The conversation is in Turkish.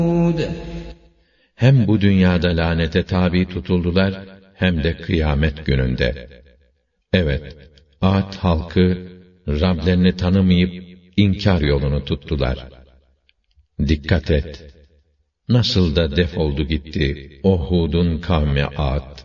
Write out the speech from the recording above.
Hem bu dünyada lanete tabi tutuldular, hem de kıyamet gününde. Evet, Ad halkı, Rablerini tanımayıp, inkar yolunu tuttular. Dikkat et! Nasıl da defoldu gitti o Hud'un kavmi Ad.